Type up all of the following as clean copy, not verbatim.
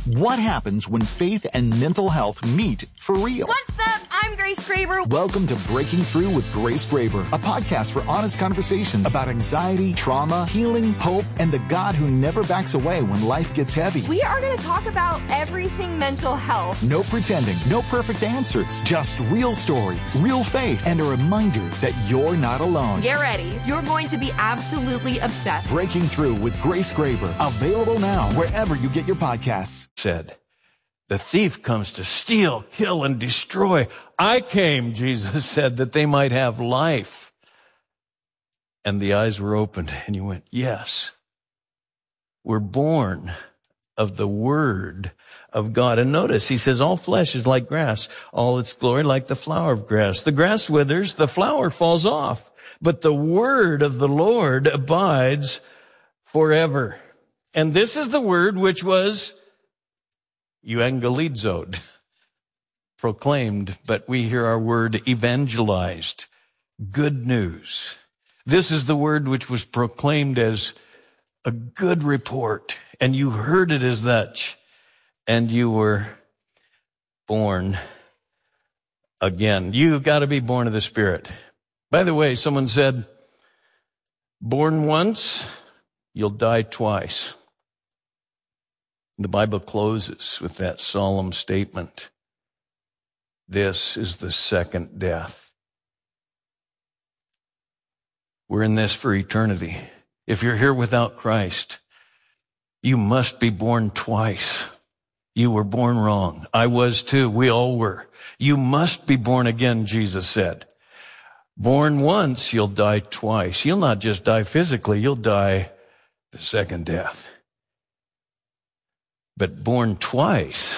What happens when faith and mental health meet for real? What's up? I'm Grace Graber. Welcome to Breaking Through with Grace Graber, a podcast for honest conversations about anxiety, trauma, healing, hope, and the God who never backs away when life gets heavy. We are going to talk about everything mental health. No pretending, no perfect answers, just real stories, real faith, and a reminder that you're not alone. Get ready. You're going to be absolutely obsessed. Breaking Through with Grace Graber, available now wherever you get your podcasts. Said, the thief comes to steal, kill, and destroy. I came, Jesus said, that they might have life. And the eyes were opened, and you went, yes. We're born of the Word of God. And notice, he says, all flesh is like grass, all its glory like the flower of grass. The grass withers, the flower falls off, but the Word of the Lord abides forever. And this is the Word which was euangelizoed, proclaimed, but we hear our word evangelized, good news. This is the word which was proclaimed as a good report, and you heard it as such, and you were born again. You've got to be born of the Spirit. By the way, someone said, born once, you'll die twice. The Bible closes with that solemn statement. This is the second death. We're in this for eternity. If you're here without Christ, you must be born twice. You were born wrong. I was too. We all were. You must be born again, Jesus said. Born once, you'll die twice. You'll not just die physically, you'll die the second death. But born twice,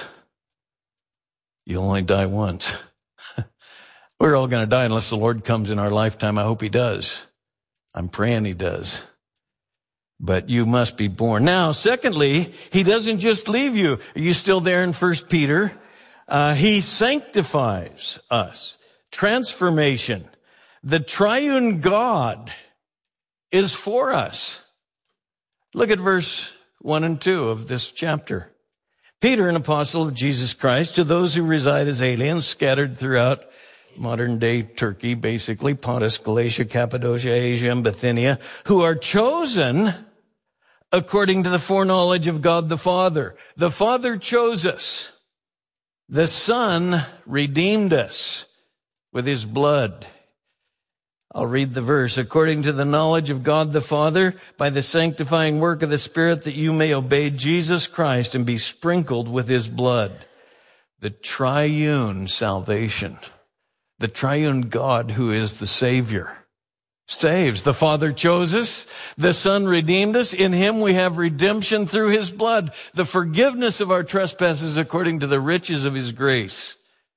you'll only die once. We're all going to die unless the Lord comes in our lifetime. I hope he does. I'm praying he does. But you must be born. Now, secondly, he doesn't just leave you. Are you still there in 1 Peter? He sanctifies us. Transformation. The triune God is for us. Look at verse 1 and 2 of this chapter. Peter, an apostle of Jesus Christ, to those who reside as aliens scattered throughout modern-day Turkey, basically, Pontus, Galatia, Cappadocia, Asia, and Bithynia, who are chosen according to the foreknowledge of God the Father. The Father chose us. The Son redeemed us with his blood. I'll read the verse. According to the knowledge of God the Father, by the sanctifying work of the Spirit, that you may obey Jesus Christ and be sprinkled with his blood. The triune salvation. The triune God who is the Savior. Saves. The Father chose us. The Son redeemed us. In him we have redemption through his blood. The forgiveness of our trespasses according to the riches of his grace.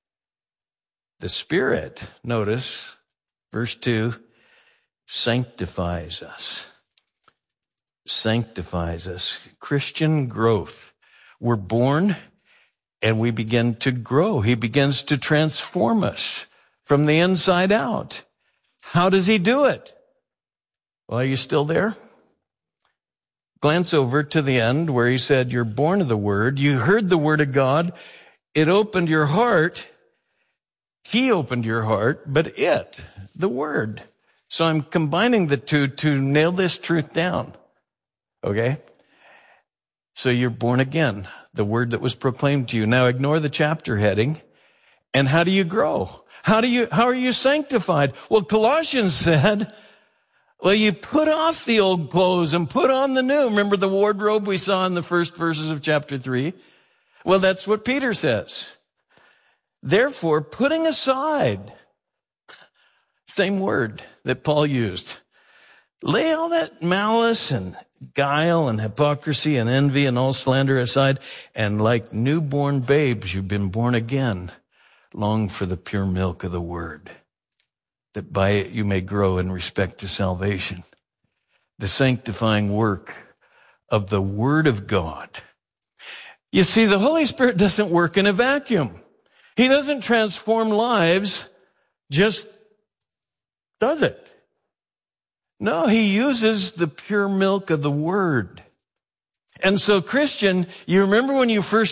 The Spirit, notice, verse 2, sanctifies us. Sanctifies us. Christian growth. We're born and we begin to grow. He begins to transform us from the inside out. How does he do it? Well, are you still there? Glance over to the end where he said, you're born of the Word. You heard the Word of God. It opened your heart. He opened your heart, but the Word. So I'm combining the two to nail this truth down. Okay? So you're born again, the Word that was proclaimed to you. Now ignore the chapter heading. And how do you grow? How are you sanctified? Well, Colossians said, well, you put off the old clothes and put on the new. Remember the wardrobe we saw in the first verses of chapter 3? Well, that's what Peter says. Therefore, putting aside, same word that Paul used, lay all that malice and guile and hypocrisy and envy and all slander aside, and like newborn babes, you've been born again. Long for the pure milk of the Word, that by it you may grow in respect to salvation. The sanctifying work of the Word of God. You see, the Holy Spirit doesn't work in a vacuum. He doesn't transform lives, just does it. No, he uses the pure milk of the Word. And so, Christian, you remember when you first